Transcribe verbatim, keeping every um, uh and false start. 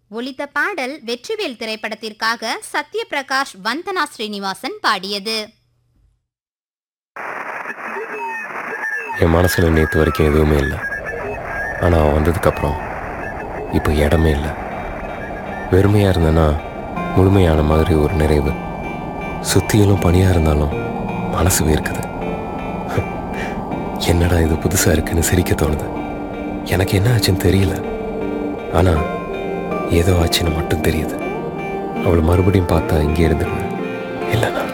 ஒலித்த பாடல் வெற்றிவேல் திரைப்படத்திற்காக சத்யபிரகாஷ் வந்தனா ஸ்ரீனிவாசன் பாடியது. என் மனசில் நேற்று வரைக்கும் எதுவுமே இல்லை. ஆனால் அவன் வந்ததுக்கப்புறம் இப்போ இடமே இல்லை. வெறுமையாக இருந்தேன்னா முழுமையான மாதிரி ஒரு நிறைவு. சுத்தியிலும் பனியாக இருந்தாலும் மனசு வேர்க்குது. என்னடா இது புதுசாக இருக்குன்னு சிரிக்க தோணுது. எனக்கு என்ன ஆச்சுன்னு தெரியல, ஆனால் ஏதோ ஆச்சுன்னு மட்டும் தெரியுது. அவளை மறுபடியும் பார்த்தா இங்கே இருந்துருவேன், இல்லைனா